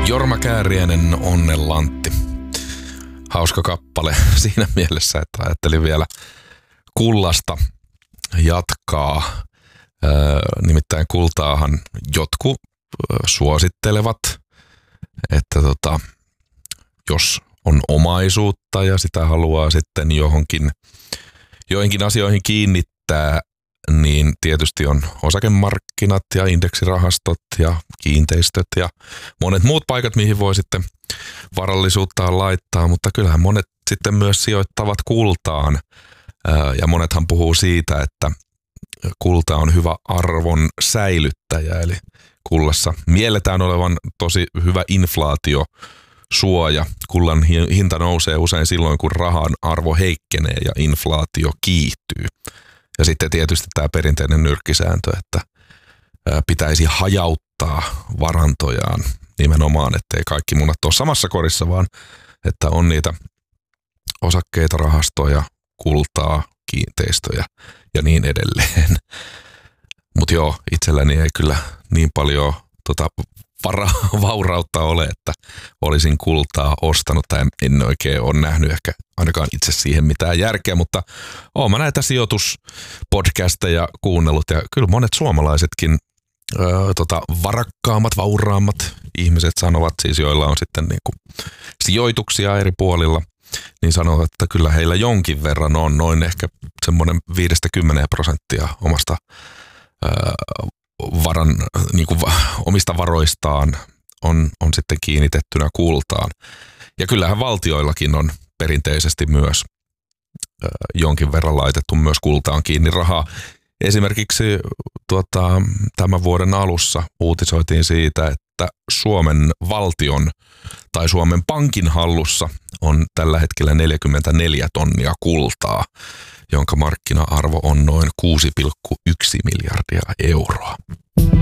Jorma Kääriäinen, Onnenlantti. Hauska kappale siinä mielessä, että ajattelin vielä kullasta jatkaa. Nimittäin kultaahan jotkut suosittelevat, että jos on omaisuutta ja sitä haluaa sitten joihinkin asioihin kiinnittää, niin tietysti on osakemarkkinat ja indeksirahastot ja kiinteistöt ja monet muut paikat, mihin voi sitten varallisuuttaan laittaa, mutta kyllähän monet sitten myös sijoittavat kultaan ja monethan puhuu siitä, että kulta on hyvä arvon säilyttäjä, eli kullassa mielletään olevan tosi hyvä inflaatiosuoja. Kullan hinta nousee usein silloin, kun rahan arvo heikkenee ja inflaatio kiihtyy. Ja sitten tietysti tämä perinteinen nyrkkisääntö, että pitäisi hajauttaa varantojaan nimenomaan, ettei kaikki munat ole samassa korissa, vaan että on niitä osakkeita, rahastoja, kultaa, kiinteistöjä ja niin edelleen. Mutta joo, itselläni ei kyllä niin paljon vaurautta ole, että olisin kultaa ostanut tai en oikein ole nähnyt ehkä ainakaan itse siihen mitään järkeä, mutta oon mä näitä sijoituspodcasteja kuunnellut ja kyllä monet suomalaisetkin varakkaammat, vauraammat ihmiset sanovat siis, joilla on sitten niinku sijoituksia eri puolilla, niin sanovat, että kyllä heillä jonkin verran on noin ehkä semmoinen 5-10% omasta omista varoistaan on sitten kiinnitettynä kultaan. Ja kyllähän valtioillakin on perinteisesti myös jonkin verran laitettu myös kultaan kiinni rahaa. Esimerkiksi tämän vuoden alussa uutisoitiin siitä, että Suomen valtion tai Suomen Pankin hallussa on tällä hetkellä 44 tonnia kultaa, jonka markkina-arvo on noin 6,1 miljardia euroa.